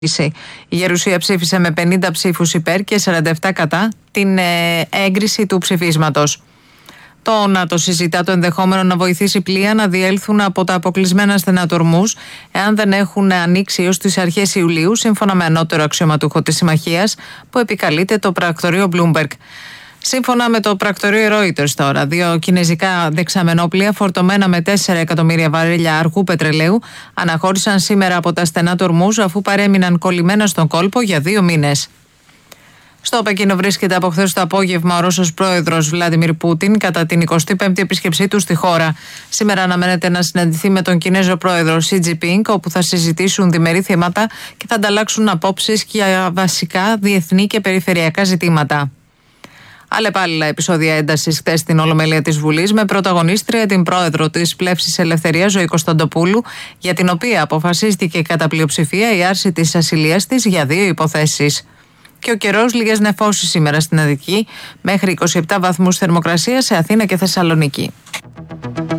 Η Γερουσία ψήφισε με 50 ψήφους υπέρ και 47 κατά την έγκριση του ψηφίσματος. Το ΝΑΤΟ συζητά το ενδεχόμενο να βοηθήσει πλοία να διέλθουν από τα αποκλεισμένα στενατορμούς εάν δεν έχουν ανοίξει έως τις αρχές Ιουλίου, σύμφωνα με ανώτερο αξιωματούχο της συμμαχίας που επικαλείται το πρακτορείο Bloomberg. Σύμφωνα με το πρακτορείο Reuters τώρα, 2 κινέζικα δεξαμενόπλοια φορτωμένα με 4 εκατομμύρια βαρέλια αργού πετρελαίου αναχώρησαν σήμερα από τα στενά τορμούς αφού παρέμειναν κολλημένα στον κόλπο για 2 μήνες. Στο Πεκίνο βρίσκεται από χθες το απόγευμα ο Ρώσος πρόεδρος Βλάντιμιρ Πούτιν κατά την 25η επίσκεψή του στη χώρα. Σήμερα αναμένεται να συναντηθεί με τον Κινέζο πρόεδρο Σι Τζινπίνγκ, όπου θα συζητήσουν διμερεί θέματα και θα ανταλλάξουν απόψεις για βασικά διεθνή και περιφερειακά ζητήματα. Αλλεπάλληλα επεισόδια έντασης χθες στην Ολομέλεια της Βουλής με πρωταγωνίστρια την πρόεδρο της Πλεύσης Ελευθερίας Ζωή Κωνσταντοπούλου, για την οποία αποφασίστηκε κατά πλειοψηφία η άρση της ασυλίας της για 2 υποθέσεις. Και ο καιρός, λίγες νεφώσεις σήμερα στην Αττική, μέχρι 27 βαθμούς θερμοκρασία σε Αθήνα και Θεσσαλονίκη.